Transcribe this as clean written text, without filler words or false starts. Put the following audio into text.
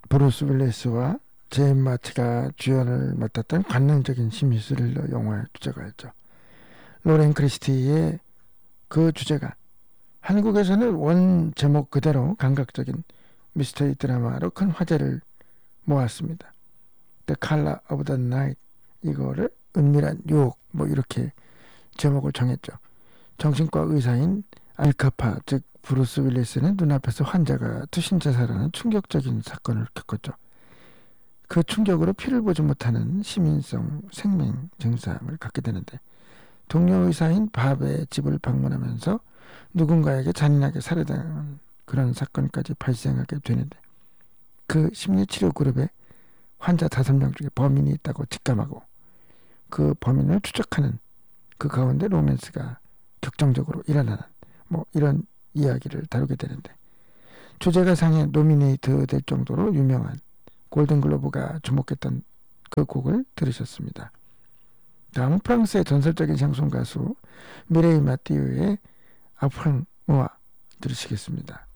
브루스 윌리스와 제임 마치가 주연을 맡았던 관능적인 심리 스릴러 영화의 주제가였죠. 로렌 크리스티의 그 주제가 한국에서는 원 제목 그대로 감각적인 미스터리 드라마로 큰 화제를 모았습니다. The Color of the Night, 이거를 은밀한 유혹 뭐 이렇게 제목을 정했죠. 정신과 의사인 알카파, 즉 브루스 윌리스는 눈앞에서 환자가 투신자살하는 충격적인 사건을 겪었죠. 그 충격으로 피를 보지 못하는 시민성 생명 증상을 갖게 되는데, 동료 의사인 밥의 집을 방문하면서 누군가에게 잔인하게 살해당하는 그런 사건까지 발생하게 되는데, 그 심리치료 그룹에 환자 5명 중에 범인이 있다고 직감하고 그 범인을 추적하는 그 가운데 로맨스가 격정적으로 일어나는 뭐 이런 이야기를 다루게 되는데, 주제가 상에 노미네이트 될 정도로 유명한 골든글로브가 주목했던 그 곡을 들으셨습니다. 다음은 프랑스의 전설적인 샹송 가수 미레이 마띠유의 아프랑 무아 들으시겠습니다.